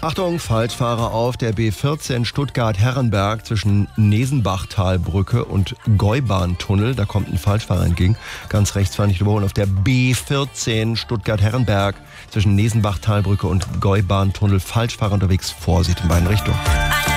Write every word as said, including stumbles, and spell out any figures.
Achtung, Falschfahrer auf der B vierzehn Stuttgart-Herrenberg zwischen Nesenbachtalbrücke und Gäubahntunnel. Da kommt ein Falschfahrer entgegen. Ganz rechts fahren, nicht überholen. Auf der B vierzehn Stuttgart-Herrenberg zwischen Nesenbachtalbrücke und Gäubahntunnel. Falschfahrer unterwegs. Vorsicht in beiden Richtungen.